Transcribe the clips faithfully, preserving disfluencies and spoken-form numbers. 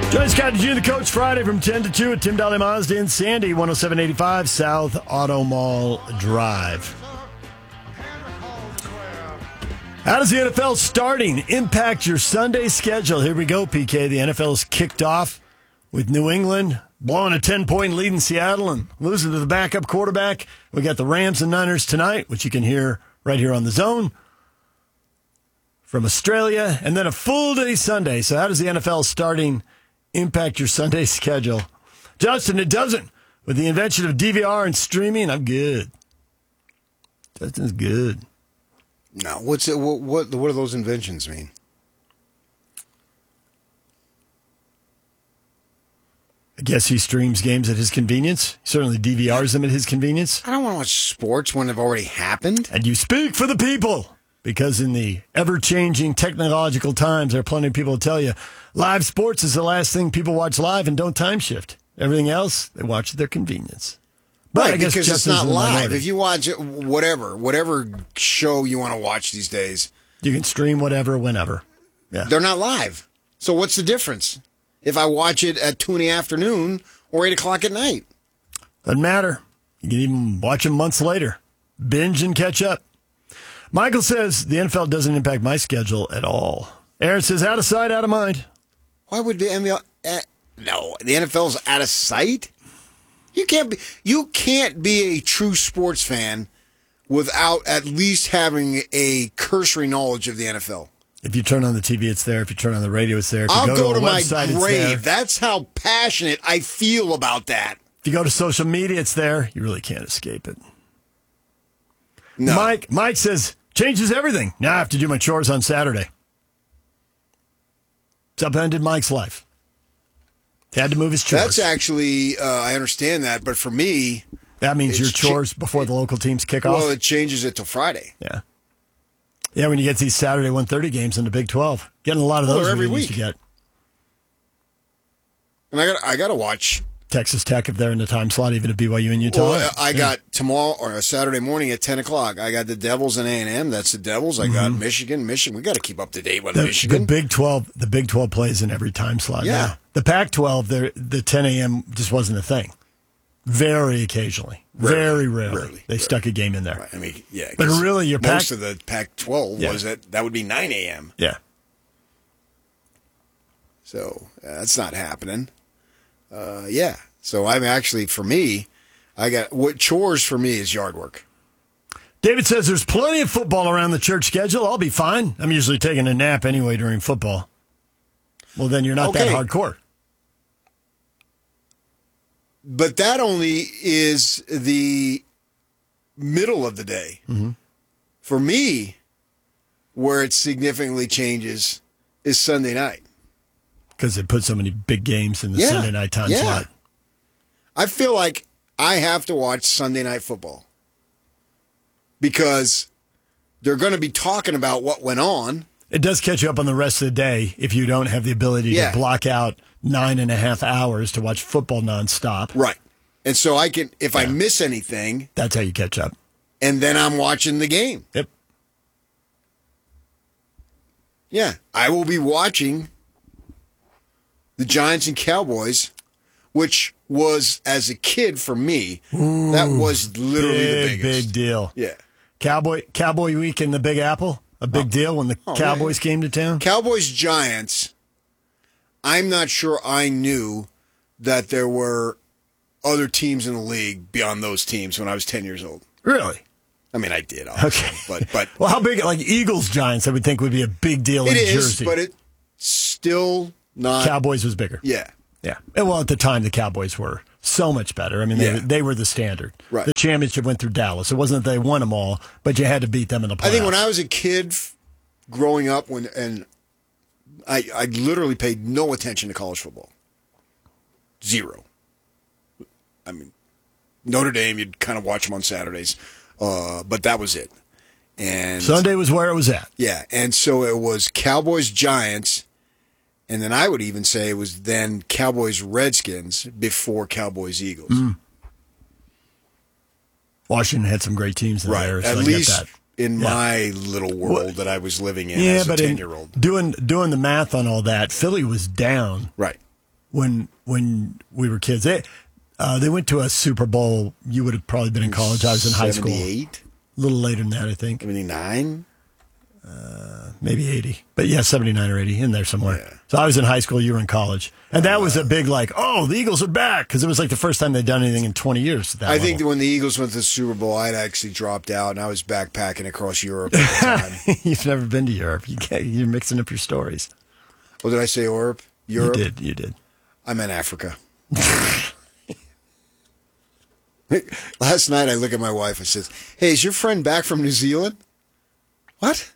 Johnny Scott, G, the Coach, Friday from ten to two at Tim Dahle Mazda in Sandy, one oh seven eighty-five South Auto Mall Drive. How does the N F L starting impact your Sunday schedule? Here we go, P K. The N F L is kicked off with New England blowing a ten-point lead in Seattle and losing to the backup quarterback. We got the Rams and Niners tonight, which you can hear right here on the Zone from Australia, and then a full day Sunday. So how does the N F L starting impact your Sunday schedule? Justin, it doesn't. With the invention of D V R and streaming, I'm good. Justin's good. No, what's it? What, what what do those inventions mean? I guess he streams games at his convenience. He certainly D V Rs them at his convenience. I don't want to watch sports when they've already happened. And you speak for the people. Because in the ever-changing technological times, there are plenty of people who tell you live sports is the last thing people watch live and don't time shift. Everything else, they watch at their convenience. But Right, I guess because it's Justin's not in the live. minority. If you watch it, whatever, whatever show you want to watch these days, You can stream whatever, whenever. Yeah. they're not live. So what's the difference if I watch it at two in the afternoon or eight o'clock at night? Doesn't matter. You can even watch them months later. Binge and catch up. Michael says the N F L doesn't impact my schedule at all. Aaron says out of sight, out of mind. Why would the N F L? Uh, no, the N F L's out of sight. You can't be. You can't be a true sports fan without at least having a cursory knowledge of the N F L. If you turn on the T V, it's there. If you turn on the radio, it's there. If you I'll go, go to, to a my website, it's there. grave. That's how passionate I feel about that. If you go to social media, it's there. You really can't escape it. No. Mike Mike says, changes everything. Now I have to do my chores on Saturday. It's upended Mike's life. He had to move his chores. That's actually, uh, I understand that, but for me, that means your it's chores cha- before the local teams kick off. well, it changes it till Friday. Yeah. Yeah, when you get these Saturday one thirty games in the Big twelve. Getting a lot of Well, those they're every we used week. to get. And I got, I got to watch. Texas Tech if they're in the time slot, even at B Y U and Utah. Well, I Yeah. got tomorrow or a Saturday morning at ten o'clock. I got the Devils and A and M. That's the Devils. I got Michigan. Michigan. We got to keep up to date with the, Michigan. the Big twelve. The Big twelve plays in every time slot. Yeah. now. The Pac twelve. The the ten a.m. just wasn't a thing. Very occasionally, Rarely. very rarely, Rarely. they Rarely. stuck a game in there. Right, I mean, yeah. But 'cause really, your most Pac- of the Pac twelve Yeah. was that that would be nine a.m. Yeah. So uh, that's not happening. Uh, yeah. So I'm actually, for me, I got what chores for me is yard work. David says there's plenty of football around the church schedule. I'll be fine. I'm usually taking a nap anyway during football. Well, then you're not Okay. that hardcore. But that only is the middle of the day. Mm-hmm. For me, where it significantly changes is Sunday night. Because they put so many big games in the Yeah. Sunday night time Yeah. slot. I feel like I have to watch Sunday night football because they're going to be talking about what went on. It does catch you up on the rest of the day if you don't have the ability Yeah. to block out nine and a half hours to watch football nonstop. Right. And so I can, if I Yeah. miss anything, That's how you catch up. and then I'm watching the game. Yep. Yeah. I will be watching the Giants and Cowboys, which was, as a kid for me, that was literally the Big, biggest. big deal. Yeah. Cowboy Cowboy Week in the Big Apple, a big deal when the Oh, Cowboys man. came to town. Cowboys Giants, I'm not sure I knew that there were other teams in the league beyond those teams when I was ten years old. Really? I mean, I did, obviously, Okay. but but Well, how big? Like Eagles Giants, I would think would be a big deal it in is, Jersey. but it's still not. Cowboys was bigger. Yeah, Yeah. And well, at the time, the Cowboys were so much better. I mean, they, Yeah. they were the standard. Right. The championship went through Dallas. It wasn't that they won them all, but you had to beat them in the playoffs. I think when I was a kid, f- growing up, when and I I literally paid no attention to college football. Zero. I mean, Notre Dame, you'd kind of watch them on Saturdays, uh, but that was it. And Sunday was where it was at. yeah, and so it was Cowboys Giants, and then I would even say it was then Cowboys Redskins before Cowboys Eagles. Mm. Washington had some great teams in Right, there. So at I least get that. in Yeah. my little world Well, that I was living in Yeah, as a but in ten-year-old. doing doing the math on all that, Philly was down Right. when when we were kids. They uh, they went to a Super Bowl. You would have probably been in college. I was in high school. seventy-eight? A little later than that, I think. seventy-nine? Uh, maybe eighty. But yeah, seventy-nine or eighty, in there somewhere. Yeah. So I was in high school, you were in college. And that was a big, like, oh, the Eagles are back. Because it was like the first time they'd done anything in twenty years. At that I level. think that when the Eagles went to the Super Bowl, I'd actually dropped out, and I was backpacking across Europe at the time. You've never been to Europe. You can't, you're mixing up your stories. Well, did I say Europe? Europe? You did, you did. I meant Africa. Last night, I look at my wife and says, hey, is your friend back from New Zealand? What?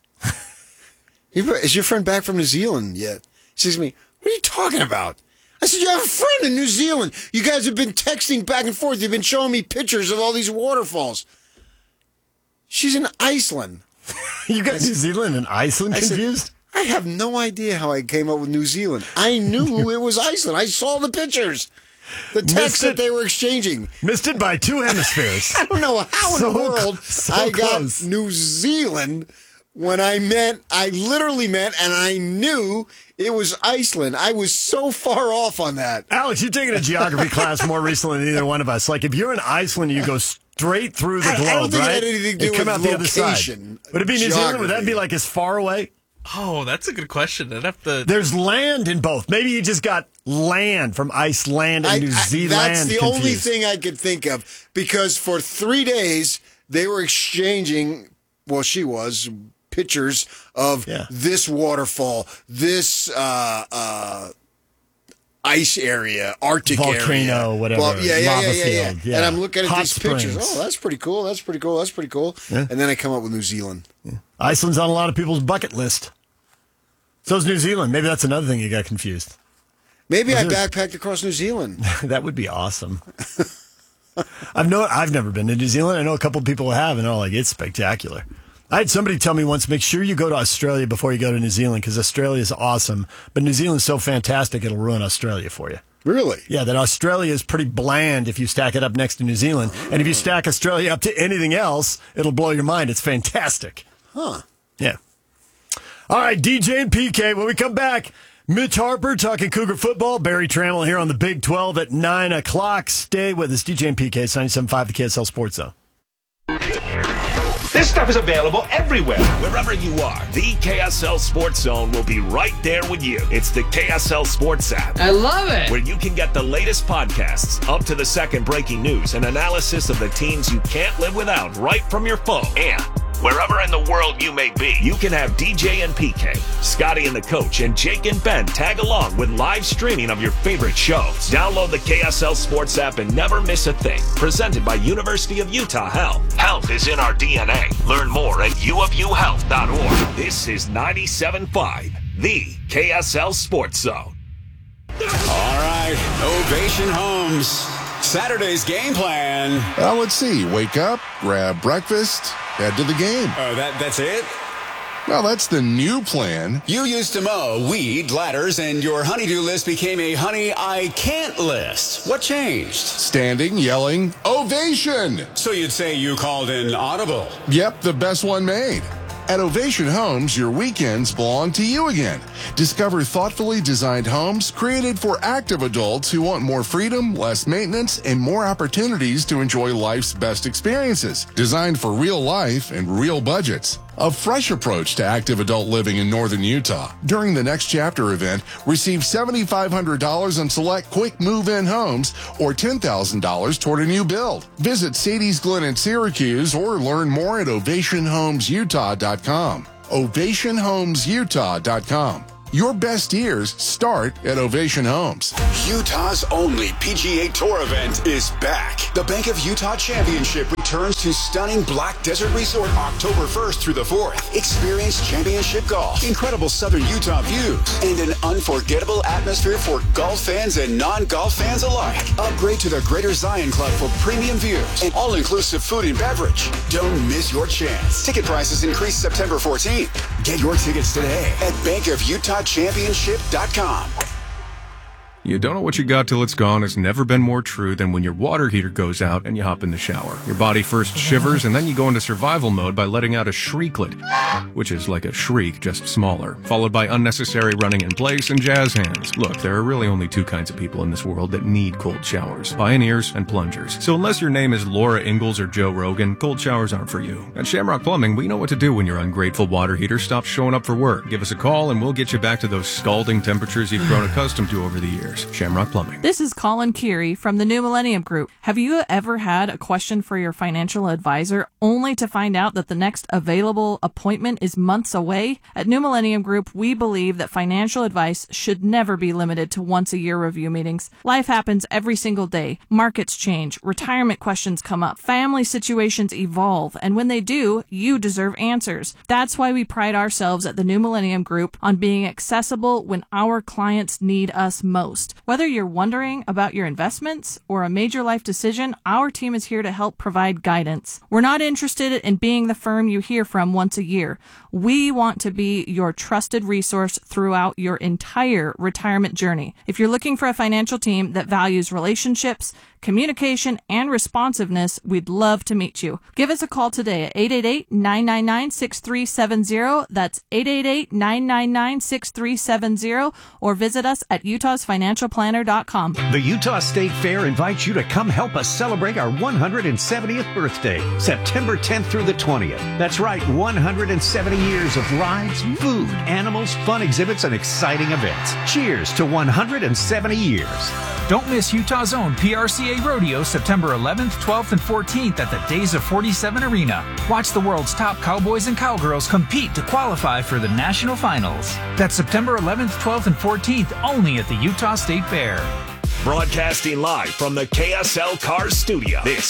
Is your friend back from New Zealand yet? She says to me, what are you talking about? I said, you have a friend in New Zealand. You guys have been texting back and forth. You've been showing me pictures of all these waterfalls. She's in Iceland. You got New Zealand and Iceland I said, confused? I have no idea how I came up with New Zealand. I knew it was Iceland. I saw the pictures. The text that they were exchanging. Missed it by two hemispheres. I don't know how So in the world so I got close. New Zealand when I meant, I literally meant, and I knew it was Iceland. I was so far off on that. Alex, you've taken a geography class more recently than either one of us. Like, if you're in Iceland, you go straight through the I- I globe, don't think it right? had anything to do and come with out the other side. location, Would it be New Zealand? Would that be geography. like as far away? Oh, that's a good question. I'd have to. There's land in both. Maybe you just got land from Iceland and I- New I- Zealand. That's the only confused. thing I could think of, because for three days they were exchanging, well, she was, pictures of Yeah. this waterfall, this uh, uh, ice area, Arctic Volcano, area. whatever, Well, yeah, yeah, lava yeah, yeah, yeah. field, yeah. And I'm looking at Hot these pictures. springs. Oh, that's pretty cool. That's pretty cool. That's pretty cool. Yeah. And then I come up with New Zealand. Iceland's on a lot of people's bucket list. So's New Zealand. Maybe that's another thing you got confused. Maybe I Well, there's- backpacked across New Zealand. That would be awesome. I've no, I've never been to New Zealand. I know a couple of people who have, and they're like, it's spectacular. I had somebody tell me once, make sure you go to Australia before you go to New Zealand, because Australia is awesome, but New Zealand's so fantastic it'll ruin Australia for you. Really? Yeah, that Australia is pretty bland if you stack it up next to New Zealand, and if you stack Australia up to anything else, it'll blow your mind. It's fantastic. Huh. Yeah. All right, D J and P K. When we come back, Mitch Harper talking Cougar football. Barry Trammell here on the Big twelve at nine o'clock. Stay with us. D J and P K, ninety-seven point five, the K S L Sports Zone. This stuff is available everywhere. Wherever you are, the K S L Sports Zone will be right there with you. It's the K S L Sports app, I love it. where you can get the latest podcasts, up to the second breaking news, and analysis of the teams you can't live without right from your phone. And wherever in the world you may be, you can have D J and P K, Scotty and the Coach, and Jake and Ben tag along with live streaming of your favorite shows. Download the K S L Sports app and never miss a thing. Presented by University of Utah Health. Health is in our D N A. Learn more at u of u health dot org. This is ninety-seven point five, the K S L Sports Zone. All right, Ovation Homes. Saturday's game plan. Well, let's see. Wake up, grab breakfast, head to the game. Oh, that that's it? Well, that's the new plan. You used to mow, weed, ladders, and your honeydew list became a honey I can't list. What changed? Standing, yelling, ovation! So you'd say you called in audible. Yep, the best one made. At Ovation Homes, your weekends belong to you again. Discover thoughtfully designed homes created for active adults who want more freedom, less maintenance, and more opportunities to enjoy life's best experiences. Designed for real life and real budgets. A fresh approach to active adult living in northern Utah. During the Next Chapter event, receive seven thousand five hundred dollars on select quick move-in homes or ten thousand dollars toward a new build. Visit Sadie's Glen in Syracuse or learn more at ovation homes utah dot com. ovation homes utah dot com. Your best years start at Ovation Homes. Utah's only P G A Tour event is back. The Bank of Utah Championship returns to stunning Black Desert Resort October first through the fourth. Experience championship golf, incredible southern Utah views, and an unforgettable atmosphere for golf fans and non-golf fans alike. Upgrade to the Greater Zion Club for premium views and all-inclusive food and beverage. Don't miss your chance. Ticket prices increase September fourteenth. Get your tickets today at bank of utah championship dot com. You don't know what you got till it's gone has never been more true than when your water heater goes out and you hop in the shower. Your body first shivers, and then you go into survival mode by letting out a shrieklet, which is like a shriek, just smaller, followed by unnecessary running in place and jazz hands. Look, there are really only two kinds of people in this world that need cold showers: pioneers and plungers. So unless your name is Laura Ingalls or Joe Rogan, cold showers aren't for you. At Shamrock Plumbing, we know what to do when your ungrateful water heater stops showing up for work. Give us a call and we'll get you back to those scalding temperatures you've grown accustomed to over the years. Shamrock Plumbing. This is Colin Keary from the New Millennium Group. Have you ever had a question for your financial advisor only to find out that the next available appointment is months away? At New Millennium Group, we believe that financial advice should never be limited to once a year review meetings. Life happens every single day. Markets change, retirement questions come up, family situations evolve, and when they do, you deserve answers. That's why we pride ourselves at the New Millennium Group on being accessible when our clients need us most. Whether you're wondering about your investments or a major life decision, our team is here to help provide guidance. We're not interested in being the firm you hear from once a year. We want to be your trusted resource throughout your entire retirement journey. If you're looking for a financial team that values relationships, communication, and responsiveness, we'd love to meet you. Give us a call today at eight eight eight, nine nine nine, six three seven zero. That's eight eight eight, nine nine nine, six three seven zero, or visit us at utahs financial planner dot com. The Utah State Fair invites you to come help us celebrate our one hundred seventieth birthday, September tenth through the twentieth. That's right, one hundred seventy years of rides, food, animals, fun exhibits, and exciting events. Cheers to one hundred seventy years. Don't miss Utah's own P R C A Rodeo September eleventh, twelfth, and fourteenth at the Days of forty-seven Arena. Watch the world's top cowboys and cowgirls compete to qualify for the national finals. That's September eleventh, twelfth, and fourteenth only at the Utah State Fair. Broadcasting live from the K S L Cars studio. This